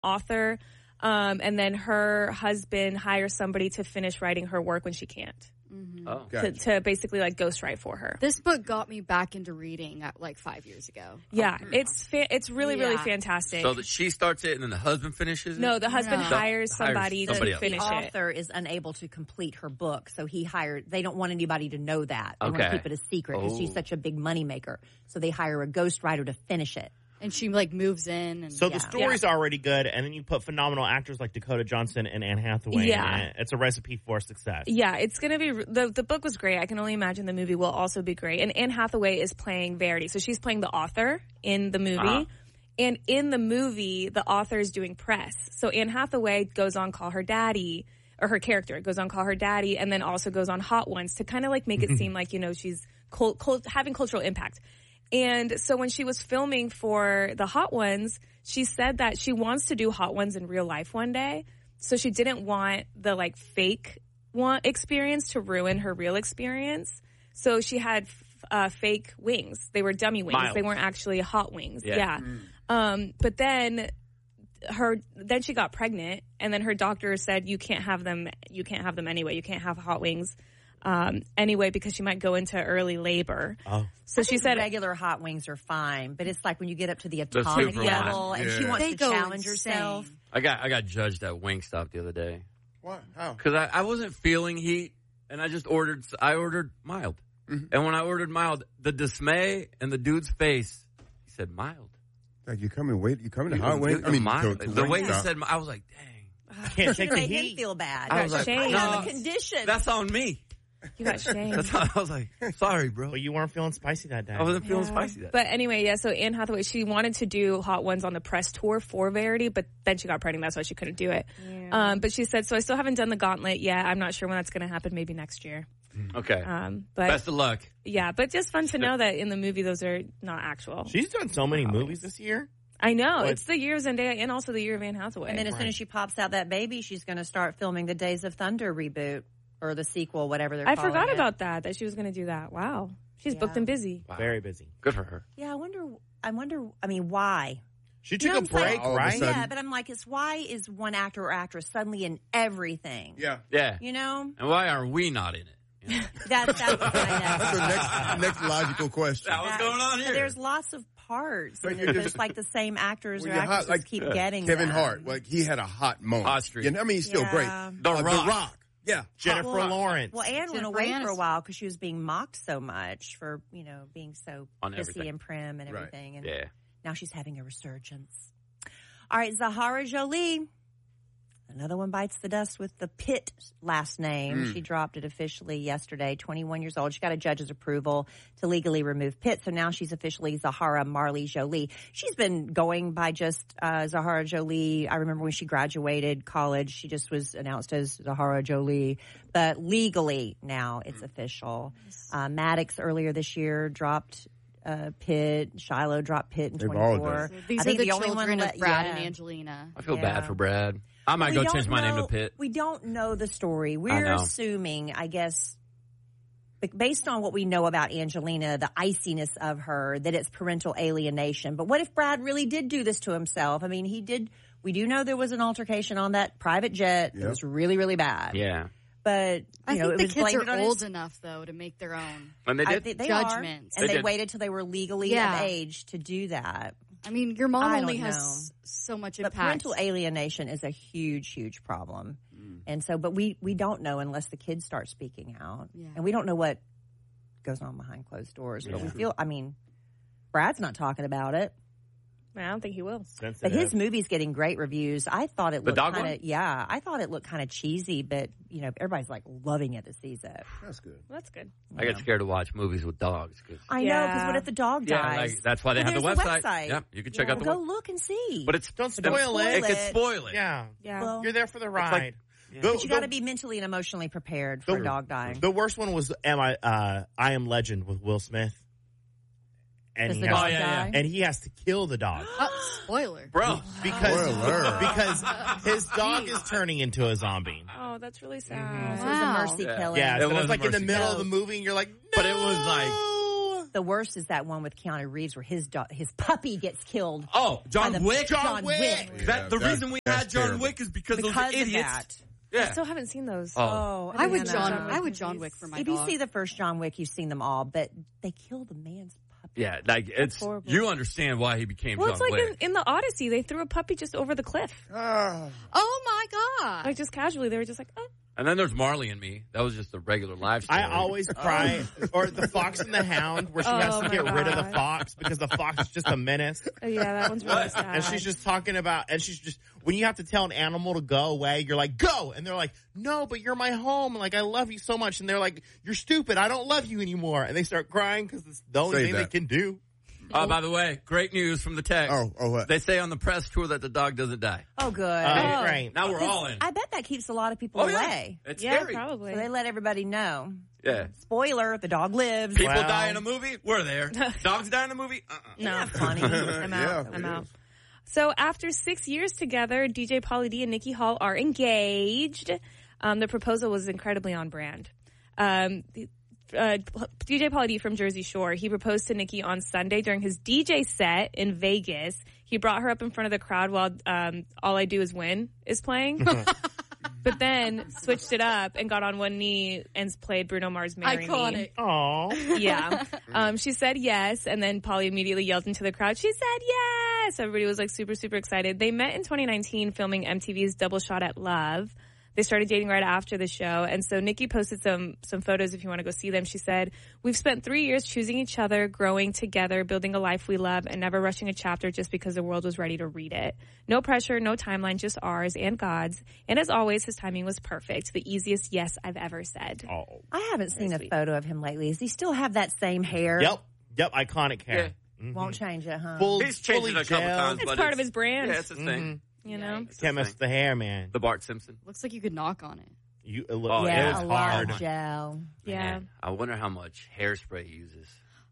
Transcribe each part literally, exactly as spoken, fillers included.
author. Um, and then her husband hires somebody to finish writing her work when she can't. Mm-hmm. Oh, to, to basically like ghostwrite for her. This book got me back into reading at like five years ago. Yeah, oh. it's fa- it's really yeah. really fantastic. So that she starts it and then the husband finishes it? No, the husband no. hires somebody, hires somebody to else. finish the it. author is unable to complete her book, so he hired. They don't want anybody to know that. They Okay. want to keep it a secret because Oh. she's such a big moneymaker. So they hire a ghostwriter to finish it. And she like moves in. And So Yeah. the story's already good, and then you put phenomenal actors like Dakota Johnson and Anne Hathaway Yeah. in it. It's a recipe for success. Yeah, it's gonna be the the book was great. I can only imagine the movie will also be great. And Anne Hathaway is playing Verity, so she's playing the author in the movie. Uh-huh. And in the movie, the author is doing press. So Anne Hathaway goes on Call Her Daddy, or her character goes on Call Her Daddy, and then also goes on Hot Ones to kind of like make it seem like, you know, she's cult, cult, having cultural impact. And so when she was filming for the Hot Ones, she said that she wants to do Hot Ones in real life one day. So she didn't want the like fake one experience to ruin her real experience. So she had uh, fake wings. They were dummy wings. Mild. They weren't actually hot wings. Yeah. Yeah. Mm. Um, but then her, then she got pregnant, and then her doctor said, you can't have them, you can't have them anyway. You can't have hot wings. Um, anyway, because she might go into early labor. Oh. So I she think said, regular hot wings are fine, but it's like when you get up to the The atomic super level ones. and Yeah. she wants They to go challenge insane. herself. I got I got judged at Wingstop the other day What? How? because I, I wasn't feeling heat, and I just ordered I ordered mild. Mm-hmm. And when I ordered mild, the dismay in the dude's face, he said mild. Like you come and wait. You come in the It hot was- wing. it I mean, was mild. to, to the way he Wingstop. said, I was like, dang. I can't take You the made him heat. feel bad. I was like, shame. I no, have a condition. that's on me. you got shamed. That's how, I was like, sorry, bro. But you weren't feeling spicy that day. I wasn't feeling Yeah. spicy that. But anyway, yeah, so Anne Hathaway, she wanted to do Hot Ones on the press tour for Verity, but then she got pregnant. That's why she couldn't do it. Um, but she said, so I still haven't done the gauntlet yet. I'm not sure when that's going to happen, maybe next year. Okay. Um, but Best of luck. yeah, but just fun to know that in the movie, those are not actual. She's done so many movies this year. I know. What? It's the year of Zendaya and also the year of Anne Hathaway. And then as soon as she pops out that baby, she's going to start filming the Days of Thunder reboot or the sequel, whatever they're I calling forgot it. about that, that she was going to do that. Wow. She's booked Yeah. and busy. Wow. Very busy. Good for her. Yeah, I wonder. I wonder. I mean, why? She took know a what I'm saying? break, All of a right? sudden. Yeah, but I'm like, it's why is one actor or actress suddenly in everything? Yeah. Yeah. You know, And why are we not in it? You know? that's that's what I That's the know. next next logical question. That was going on But here. there's lots of parts. But And you're it's just- like the same actors When or you're hot, actresses like, keep yeah. getting Kevin them. Hart, like he had a hot moment. Hot streak. You know, I mean, he's still Yeah. great. The Uh, Rock. The Rock. Yeah. Jennifer Hot Rock. Lawrence. Well, Anne went Jennifer away for a Aniston. while because she was being mocked so much for, you know, being so On pissy everything. and prim and Right. everything. And Yeah. now she's having a resurgence. All right, Zahara Jolie. Another one bites the dust with the Pitt last name. Mm. She dropped it officially yesterday, twenty-one years old. She got a judge's approval to legally remove Pitt, so now she's officially Zahara Marley Jolie. She's been going by just uh, Zahara Jolie. I remember when she graduated college, she just was announced as Zahara Jolie. But legally now it's official. Uh, Maddox earlier this year dropped uh, Pitt. Shiloh dropped Pitt in They've all twenty-four. So these I are think the, the only one children let- of Brad yeah. and Angelina. I feel Yeah. bad for Brad. I might We go don't change my name know- to Pitt. We don't know the story. I We're know. assuming, I guess, but based on what we know about Angelina, the iciness of her, that it's parental alienation. But what if Brad really did do this to himself? I mean, he did. We do know there was an altercation on that private jet. It Yep. was really, really bad. Yeah. But you I know, think it the was kids blamed are on old his, enough, though, to make their own. And they I did. think they Judgments. are, and They they, did. waited till they were legally Yeah. of age to do that. I mean, your mom I only don't has know. so much But impact. parental alienation is a huge, huge problem. Mm. And so, but we, we don't know unless the kids start speaking out. Yeah. And we don't know what goes on behind closed doors. But Yeah. we feel, I mean, Brad's not talking about it. I don't think he will. But Sensitive. his movie's getting great reviews. I thought it The looked dog kind one? of, yeah, I thought it looked kind of cheesy, but, you know, everybody's like loving it this season. That's good. Well, that's good. I get scared to watch movies with dogs. 'Cause- I know, because Yeah. what if the dog yeah, dies? like, that's why they Well, have the there's website. website. Yep, you can check Yeah, out the go website. look and see. But it's Don't Don't spoil it. it could it. spoil it. Yeah. Yeah. Well, You're there for the like- ride. Yeah. The- but you the- got to be mentally and emotionally prepared for The- a dog dying. The worst one was Am I uh, I Am Legend with Will Smith. And Does he, the has, dog Oh, yeah, yeah. die? and he has to kill the dog. Oh, spoiler. Bro. Because Spoiler. because his dog is turning into a zombie. Oh, that's really sad. So it was Wow. a mercy Yeah. killing. Yeah, It so was it's like in the mercy middle kill. of the movie and you're like, no! But it was like- The worst is that one with Keanu Reeves where his do- his puppy gets killed. Oh, John by the- Wick. John, John Wick. Wick. That, the Yeah, reason we that's had John terrible. Wick is because, Because those of idiots. that. I Yeah. still haven't seen those. Oh. Oh, I would didn't John. know. I would John Wick for my if dog. you see the first John Wick, you've seen them all, but they kill the man's puppy. Yeah, like it's horrible. you understand why he became Well, John it's like Wick. in, in the Odyssey, they threw a puppy just over the cliff. Ah. Oh my god! Like just casually, they were just like, oh. And then there's Marley and Me. That was just a regular live story. I always cry, or the Fox and the Hound, where she has Oh to my get rid of the God. fox because the fox is just a menace, Oh, yeah, that one's really What? sad. and she's just talking about, and she's just when you have to tell an animal to go away, you're like, go, and they're like, no, but you're my home, like I love you so much, and they're like, you're stupid, I don't love you anymore, and they start crying because it's the only Say thing that. they can do. Oh, by the way, great news from the text. Oh, oh, what? They say on the press tour that the dog doesn't die. Oh, good. Uh, Right. Now we're all in. I bet that keeps a lot of people Oh, yeah. away. It's yeah, scary. probably. So they let everybody know. Yeah. Spoiler, the dog lives. People Well- die in a movie? We're there. Dogs die in a movie? Uh-uh. No, Isn't that funny? I'm out. Yeah, I'm it out. is. So after six years together, D J Pauly D and Nikki Hall are engaged. Um, the proposal was incredibly on brand. Um, the, uh, D J Pauly D from Jersey Shore, he proposed to Nikki on Sunday during his D J set in Vegas. He brought her up in front of the crowd while um, All I Do Is Win is playing. But then switched it up and got on one knee and played Bruno Mars' Marry Me. Iconic. Aw. Yeah. Um, she said yes, and then Polly immediately yelled into the crowd, she said yes! Everybody was like super, super excited. They met in twenty nineteen filming M T V's Double Shot at Love. They started dating right after the show, and so Nikki posted some some photos if you want to go see them. She said, we've spent three years choosing each other, growing together, building a life we love, and never rushing a chapter just because the world was ready to read it. No pressure, no timeline, just ours and God's. And as always, his timing was perfect. The easiest yes I've ever said. Oh. I haven't seen a sweet. photo of him lately. Does he still have that same hair? Yep. Yep. Iconic hair. Won't change it, huh? Full, He's changed fully it a couple gelled. times, It's but part of his brand. Yeah, it's his thing. You know? It's his Can't miss thing. the hair, man. The Bart Simpson. Looks like you could knock on it. You, it, look, Oh, it yeah, was a lot hard. of gel. Yeah. Man, I wonder how much hairspray he uses.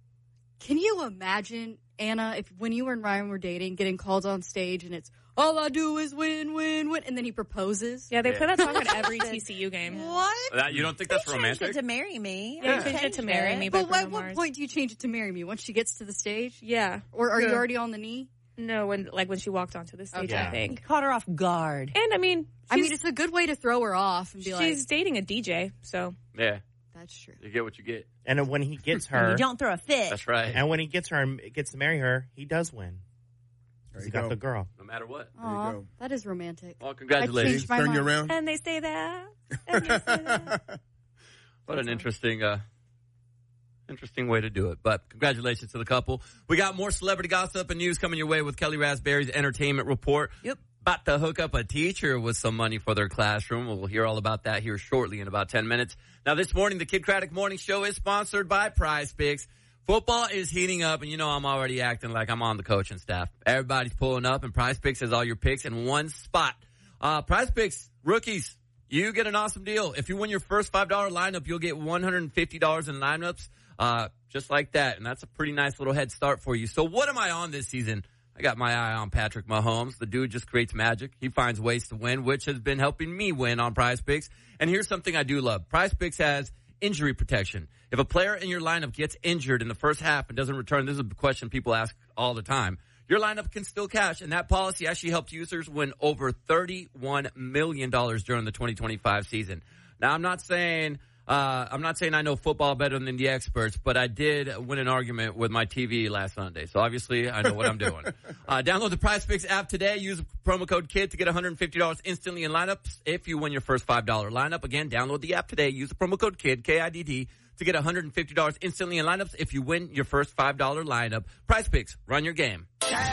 Can you imagine, Anna, if when you and Ryan were dating, getting called on stage and it's all I do is win, win, win, and then he proposes? Yeah, they Yeah. play that song at every T C U game. What? That, you don't think that's They changed romantic? it to Marry Me. Yeah, They you changed it to changed Marry Me, by But at Bruno what Mars. point do you change it to marry me? Once she gets to the stage? Yeah. Or are you Yeah. already on the knee? No, when like when she walked onto the stage, Okay. I think. Caught her off guard. And I mean, I mean, she's- it's a good way to throw her off and be like, she's dating a D J, so Yeah, that's true. you get what you get. And then when he gets And her, you don't throw a fit. That's right. and when he gets her and gets to marry her, he does win. There He you got go. the girl. No matter what. There you Aw, go. that is romantic. Well, I congratulations. changed my Turn you mind. around. and they say that. And they say that. What an interesting, uh, interesting way to do it. But congratulations to the couple. We got more celebrity gossip and news coming your way with Kelly Raspberry's Entertainment Report. Yep. About to hook up a teacher with some money for their classroom. We'll hear all about that here shortly in about ten minutes. Now, this morning, the Kid Craddock Morning Show is sponsored by Prize Picks. Football is heating up, and you know I'm already acting like I'm on the coaching staff. Everybody's pulling up, and Prize Picks has all your picks in one spot. Uh, Prize Picks, rookies, you get an awesome deal. If you win your first five dollar lineup, you'll get one hundred fifty dollars in lineups, uh, just like that. And that's a pretty nice little head start for you. So what am I on this season? I got my eye on Patrick Mahomes. The dude just creates magic. He finds ways to win, which has been helping me win on Prize Picks. And here's something I do love. Prize Picks has injury protection. If a player in your lineup gets injured in the first half and doesn't return, this is a question people ask all the time. Your lineup can still cash, and that policy actually helped users win over thirty-one million dollars during the twenty twenty-five season. Now, I'm not saying uh, I'm not saying I know football better than the experts, but I did win an argument with my T V last Sunday, so obviously I know what I'm doing. Uh, download the Prize Picks app today. Use promo code KID to get one hundred fifty dollars instantly in lineups if you win your first five dollar lineup. Again, download the app today. Use the promo code KID, K I D D, to get one hundred fifty dollars instantly in lineups if you win your first five dollar lineup. Prize Picks, run your game.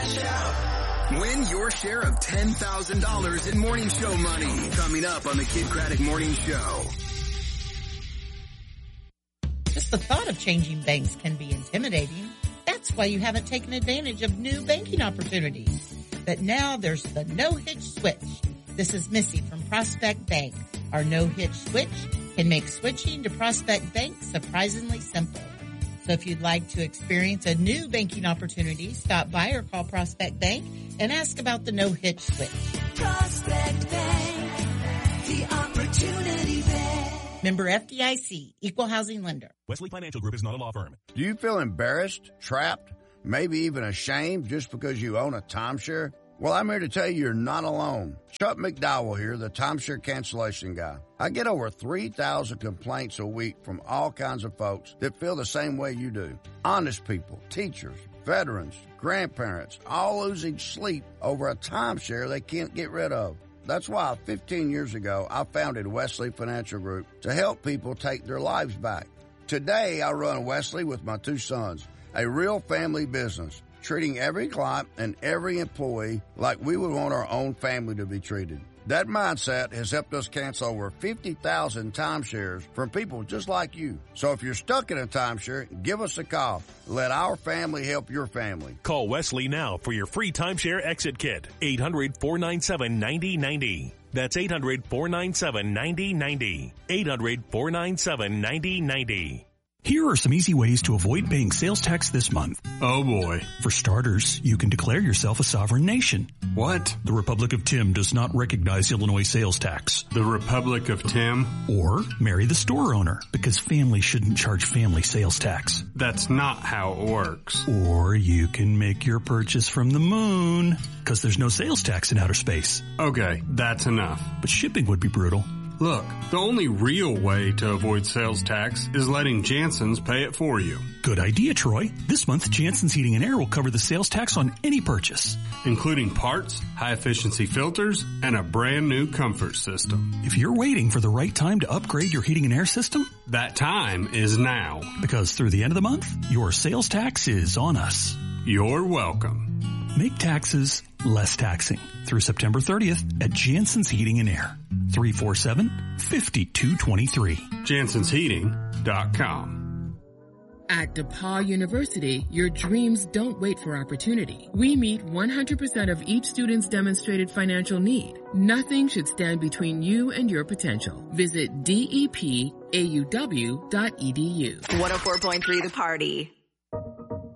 Win your share of ten thousand dollars in morning show money. Coming up on the Kid Craddock Morning Show. Just the thought of changing banks can be intimidating. That's why you haven't taken advantage of new banking opportunities. But now there's the no-hitch switch. This is Missy from Prospect Bank. Our no-hitch switch can make switching to Prospect Bank surprisingly simple. So if you'd like to experience a new banking opportunity, stop by or call Prospect Bank and ask about the no-hitch switch. Prospect Bank, the opportunity bank. Member F D I C, Equal Housing Lender. Wesley Financial Group is not a law firm. Do you feel embarrassed, trapped, maybe even ashamed just because you own a timeshare? Well, I'm here to tell you you're not alone. Chuck McDowell here, the timeshare cancellation guy. I get over three thousand complaints a week from all kinds of folks that feel the same way you do. Honest people, teachers, veterans, grandparents, all losing sleep over a timeshare they can't get rid of. That's why fifteen years ago, I founded Wesley Financial Group to help people take their lives back. Today, I run Wesley with my two sons, a real family business, treating every client and every employee like we would want our own family to be treated. That mindset has helped us cancel over fifty thousand timeshares from people just like you. So if you're stuck in a timeshare, give us a call. Let our family help your family. Call Wesley now for your free timeshare exit kit. eight hundred, four nine seven, nine zero nine zero. That's eight hundred, four nine seven, nine zero nine zero. eight hundred, four nine seven, nine zero nine zero. Here are some easy ways to avoid paying sales tax this month. Oh boy. For starters, you can declare yourself a sovereign nation. What? The Republic of Tim does not recognize Illinois sales tax. The Republic of Tim? Or marry the store owner, because family shouldn't charge family sales tax. That's not how it works. Or you can make your purchase from the moon, because there's no sales tax in outer space. Okay, that's enough. But shipping would be brutal. Look, the only real way to avoid sales tax is letting Jansen's pay it for you. Good idea, Troy. This month, Jansen's Heating and Air will cover the sales tax on any purchase, including parts, high-efficiency filters, and a brand new comfort system. If you're waiting for the right time to upgrade your heating and air system, that time is now. Because through the end of the month, your sales tax is on us. You're welcome. Make taxes less taxing through September thirtieth at Jansen's Heating and Air. three four seven, five two two three. Jansons Heating dot com. At DePaul University, your dreams don't wait for opportunity. We meet one hundred percent of each student's demonstrated financial need. Nothing should stand between you and your potential. Visit D E P A U W dot E D U. one oh four point three The Party.